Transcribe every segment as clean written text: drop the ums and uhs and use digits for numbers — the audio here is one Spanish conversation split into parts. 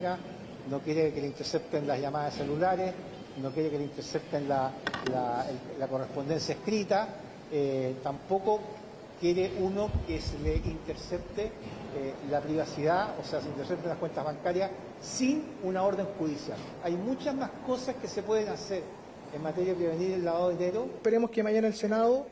no quiere que le intercepten las llamadas celulares, no quiere que le intercepten la correspondencia escrita, tampoco quiere uno que se le intercepte la privacidad, o sea, se intercepten las cuentas bancarias sin una orden judicial. Hay muchas más cosas que se pueden hacer en materia de prevenir el lavado de dinero. Esperemos que mañana el Senado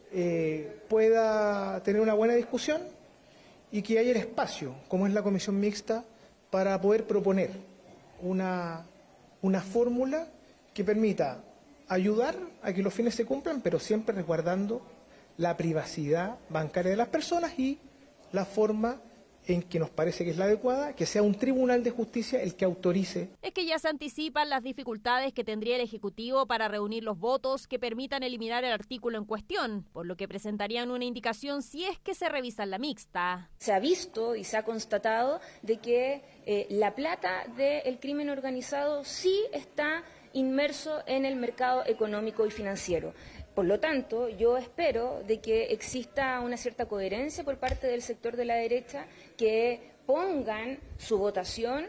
pueda tener una buena discusión y que haya el espacio, como es la comisión mixta, para poder proponer una fórmula que permita ayudar a que los fines se cumplan, pero siempre resguardando la privacidad bancaria de las personas y la forma en que nos parece que es la adecuada, que sea un tribunal de justicia el que autorice. Es que ya se anticipan las dificultades que tendría el Ejecutivo para reunir los votos que permitan eliminar el artículo en cuestión, por lo que presentarían una indicación si es que se revisa la mixta. Se ha visto y se ha constatado de que la plata del crimen organizado sí está inmerso en el mercado económico y financiero. Por lo tanto, yo espero de que exista una cierta coherencia por parte del sector de la derecha, que pongan su votación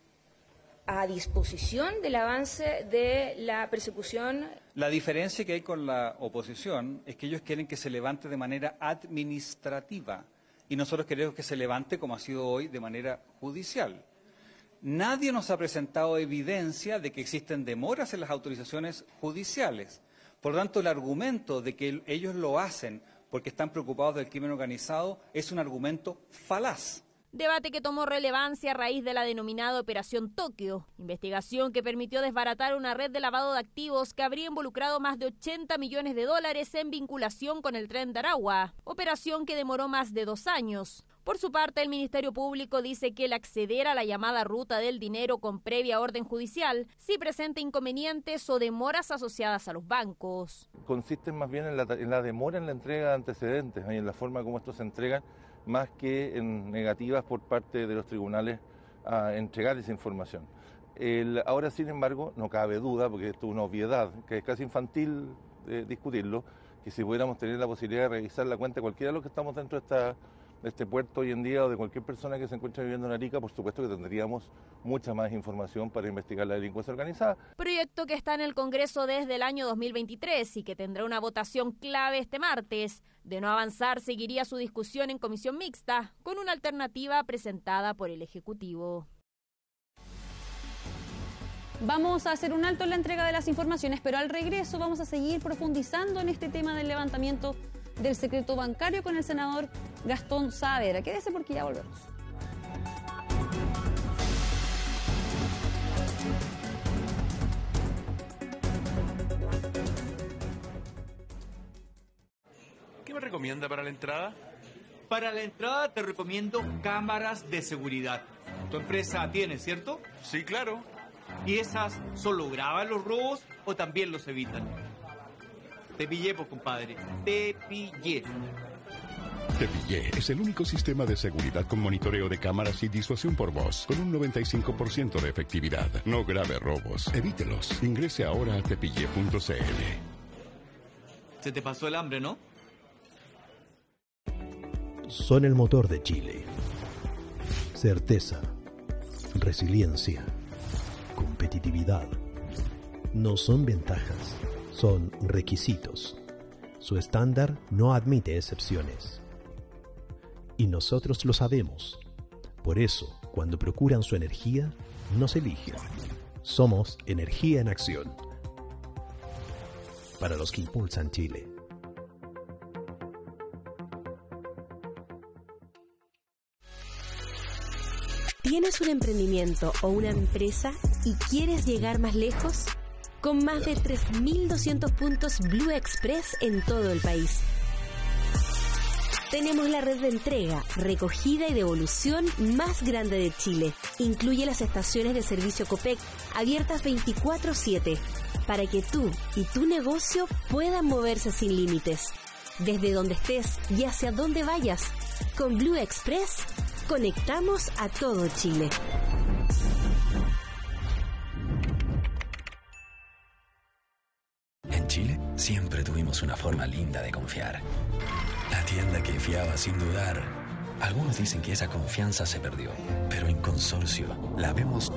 a disposición del avance de la persecución. La diferencia que hay con la oposición es que ellos quieren que se levante de manera administrativa y nosotros queremos que se levante, como ha sido hoy, de manera judicial. Nadie nos ha presentado evidencia de que existen demoras en las autorizaciones judiciales. Por lo tanto, el argumento de que ellos lo hacen porque están preocupados del crimen organizado es un argumento falaz. Debate que tomó relevancia a raíz de la denominada Operación Tokio, investigación que permitió desbaratar una red de lavado de activos que habría involucrado más de 80 millones de dólares en vinculación con el Tren de Aragua, operación que demoró más de 2 años. Por su parte, el Ministerio Público dice que el acceder a la llamada ruta del dinero con previa orden judicial sí presenta inconvenientes o demoras asociadas a los bancos. Consisten más bien en la demora en la entrega de antecedentes y en la forma como estos se entregan, más que en negativas por parte de los tribunales a entregar esa información. Ahora, sin embargo, no cabe duda, porque esto es una obviedad, que es casi infantil discutirlo, que si pudiéramos tener la posibilidad de revisar la cuenta de cualquiera de los que estamos dentro de este puerto hoy en día o de cualquier persona que se encuentre viviendo en Arica, por supuesto que tendríamos mucha más información para investigar la delincuencia organizada. Proyecto que está en el Congreso desde el año 2023 y que tendrá una votación clave este martes. De no avanzar, seguiría su discusión en comisión mixta con una alternativa presentada por el Ejecutivo. Vamos a hacer un alto en la entrega de las informaciones, pero al regreso vamos a seguir profundizando en este tema del levantamiento del secreto bancario con el senador Gastón Saavedra. Quédese porque ya volvemos. ¿Qué me recomienda para la entrada? Para la entrada te recomiendo cámaras de seguridad. Tu empresa tiene, ¿cierto? Sí, claro. ¿Y esas solo graban los robos o también los evitan? Te pillé, pues, compadre. Te pillé. Te Pillé es el único sistema de seguridad con monitoreo de cámaras y disuasión por voz, con un 95% de efectividad. No grave robos, evítelos. Ingrese ahora a tepillé.cl. Se te pasó el hambre, ¿no? Son el motor de Chile. Certeza, resiliencia, competitividad. No son ventajas, son requisitos. Su estándar no admite excepciones. Y nosotros lo sabemos. Por eso, cuando procuran su energía, nos eligen. Somos Energía en Acción. Para los que impulsan Chile. ¿Tienes un emprendimiento o una empresa y quieres llegar más lejos? Con más de 3.200 puntos Blue Express en todo el país. Tenemos la red de entrega, recogida y devolución más grande de Chile. Incluye las estaciones de servicio Copec, abiertas 24/7, para que tú y tu negocio puedan moverse sin límites. Desde donde estés y hacia donde vayas, con Blue Express conectamos a todo Chile. En Chile siempre tuvimos una forma linda de confiar. La tienda que fiaba sin dudar. Algunos dicen que esa confianza se perdió, pero en Consorcio la vemos